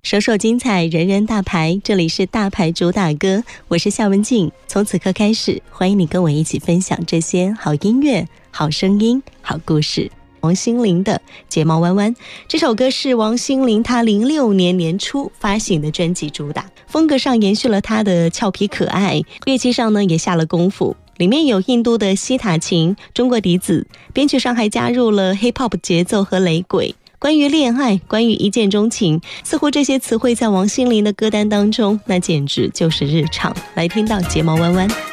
首首精彩，人人大牌，这里是大牌主打歌，我是夏文静。从此刻开始，欢迎你跟我一起分享这些好音乐、好声音、好故事。王心凌的《睫毛弯弯》这首歌是王心凌她06年年初发行的专辑主打，风格上延续了她的俏皮可爱，乐器上呢也下了功夫。里面有印度的西塔琴、中国笛子，编曲上还加入了 hip-hop 节奏和雷鬼。关于恋爱，关于一见钟情，似乎这些词汇在王心凌的歌单当中，那简直就是日常。来听到睫毛弯弯。